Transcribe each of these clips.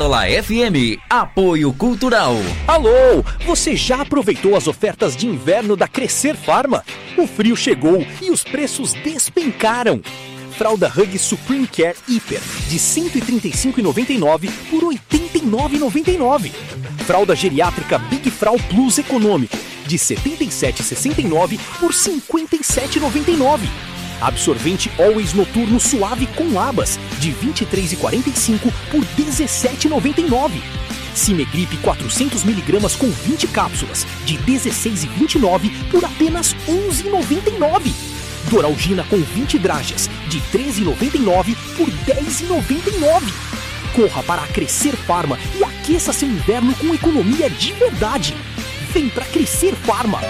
Escola FM, apoio cultural. Alô, você já aproveitou as ofertas de inverno da Crescer Farma? O frio chegou e os preços despencaram. Fralda Hug Supreme Care Hiper de R$ 135,99 por R$ 89,99. Fralda geriátrica Big Frau Plus Econômico de R$ 77,69 por R$ 57,99. Absorvente Always Noturno Suave com abas de R$ 23,45 por R$ 17,99. Cimegrip 400mg com 20 cápsulas de R$ 16,29 por apenas R$ 11,99. Doralgina com 20 graxas de R$ 13,99 por R$ 10,99. Corra para a Crescer Farma e aqueça seu inverno com economia de verdade. Vem pra Crescer Farma.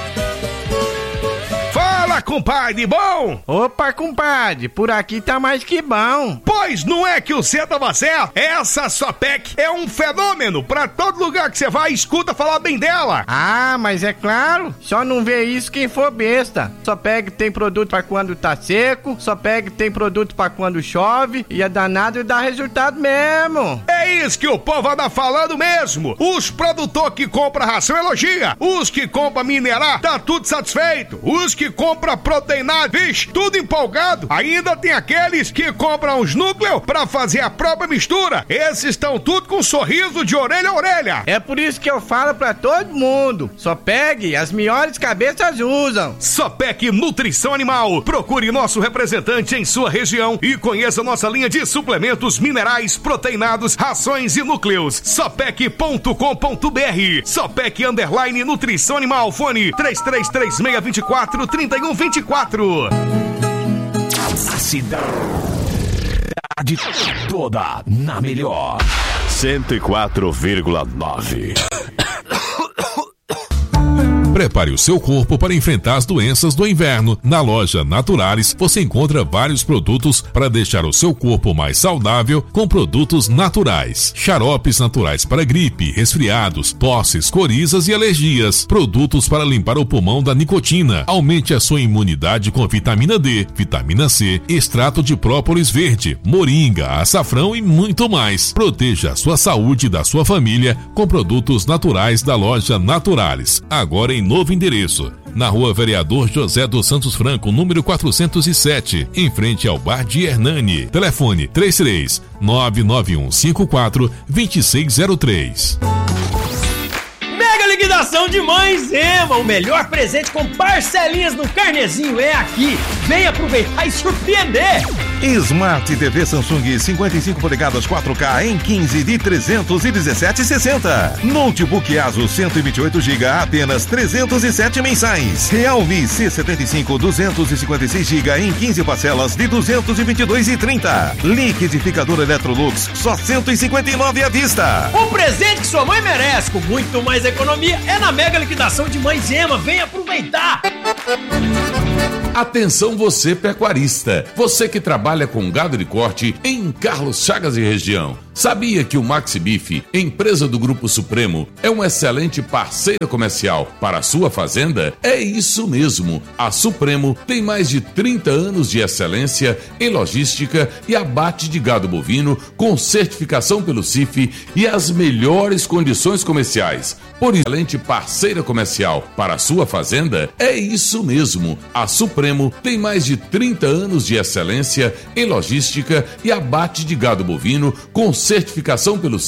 Fala, compadre, bom? Opa, compadre, por aqui tá mais que bom. Pois não é que o cê tava certo? Essa Sopec é um fenômeno. Pra todo lugar que você vai, escuta falar bem dela. Ah, mas é claro, só não vê isso quem for besta. Sopec tem produto pra quando tá seco, Sopec tem produto pra quando chove, e é danado e dá resultado mesmo. É isso que o povo anda falando mesmo. Os produtores que compram ração elogia, os que compram minerar, tá tudo satisfeito. Os que compra proteinado, vixe, tudo empolgado. Ainda tem aqueles que compram os núcleos pra fazer a própria mistura. Esses estão tudo com um sorriso de orelha a orelha. É por isso que eu falo pra todo mundo, Sopec, as melhores cabeças usam. Sopec Nutrição Animal. Procure nosso representante em sua região e conheça nossa linha de suplementos minerais, proteinados, rações e núcleos. Sopec.com.br. Sopec _ Nutrição Animal. Fone 3336243124. A cidade toda na melhor 104,9. Prepare o seu corpo para enfrentar as doenças do inverno. Na loja Naturalis, você encontra vários produtos para deixar o seu corpo mais saudável com produtos naturais. Xaropes naturais para gripe, resfriados, tosses, corizas e alergias. Produtos para limpar o pulmão da nicotina. Aumente a sua imunidade com vitamina D, vitamina C, extrato de própolis verde, moringa, açafrão e muito mais. Proteja a sua saúde e da sua família com produtos naturais da loja Naturalis. Agora em novo endereço, na Rua Vereador José dos Santos Franco, número 407, em frente ao Bar de Hernani. Telefone 33 99154 2603. Mega liquidação de Mães Ema, o melhor presente com parcelinhas no carnezinho é aqui. Vem aproveitar e surpreender. Smart TV Samsung 55 polegadas 4K em 15 de 317,60. Notebook Asus 128 GB apenas 307 mensais. Realme C75 256 GB em 15 parcelas de 222,30. Liquidificador Electrolux só 159 à vista. O presente que sua mãe merece com muito mais economia é na mega liquidação de Mães Ema. Vem aproveitar. Atenção você pecuarista, você que trabalha com gado de corte em Carlos Chagas e região. Sabia que o Maxi Beef, empresa do Grupo Supremo, é uma excelente parceira comercial para a sua fazenda? É isso mesmo, a Supremo tem mais de 30 anos de excelência em logística e abate de gado bovino com certificação pelo CIF e as melhores condições comerciais. Por excelente parceira comercial para a sua fazenda? É isso mesmo, a Supremo tem mais de 30 anos de excelência em logística e abate de gado bovino com certificação pelo